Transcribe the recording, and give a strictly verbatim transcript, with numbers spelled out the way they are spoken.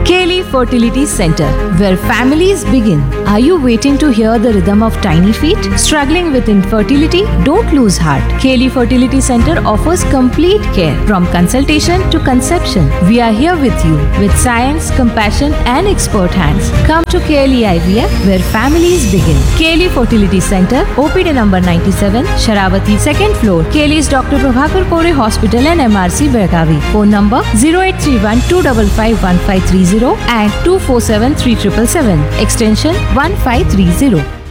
Kaylee Fertility Center, where families begin. Are you waiting to hear the rhythm of tiny feet? Struggling with infertility? Don't lose heart. Kaylee Fertility Center offers complete care from consultation to conception. We are here with you with science, compassion, and expert hands. Come to Kaylee I V F, where families begin. Kaylee Fertility Center, O P D number ninety-seven, Sharavati, second floor, Kaylee's Doctor Prabhakar Kore Hospital and M R C, Belgavi. Phone number zero eight three one two five five one five three zero and two four seven three seven seven seven, extension one five three zero.